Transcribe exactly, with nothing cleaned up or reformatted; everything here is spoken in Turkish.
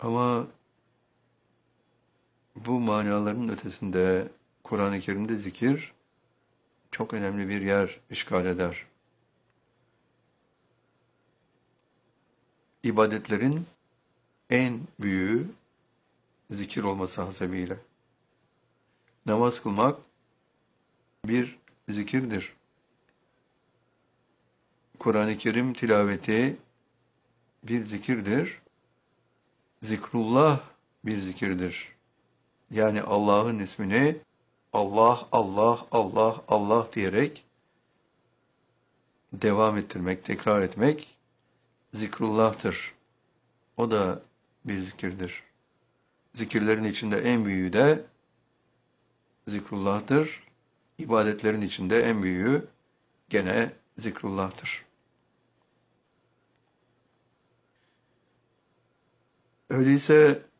Ama bu manaların ötesinde Kur'an-ı Kerim'de zikir çok önemli bir yer işgal eder. İbadetlerin en büyüğü zikir olması hasebiyle. Namaz kılmak bir zikirdir. Kur'an-ı Kerim tilaveti bir zikirdir. Zikrullah bir zikirdir. Yani Allah'ın ismini Allah, Allah, Allah, Allah diyerek devam ettirmek, tekrar etmek zikrullah'tır. O da bir zikirdir. Zikirlerin içinde en büyüğü de zikrullah'tır. İbadetlerin içinde en büyüğü gene zikrullah'tır. Öyleyse